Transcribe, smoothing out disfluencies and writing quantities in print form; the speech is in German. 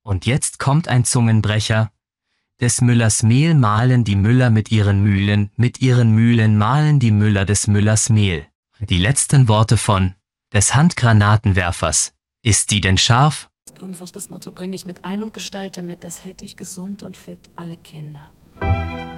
Und jetzt kommt ein Zungenbrecher. Des Müllers Mehl mahlen die Müller mit ihren Mühlen mahlen die Müller des Müllers Mehl. Die letzten Worte von des Handgranatenwerfers. Ist die denn scharf? Unser das Motto bringe ich mit ein und gestalte mit, das hält dich gesund und fit, alle Kinder.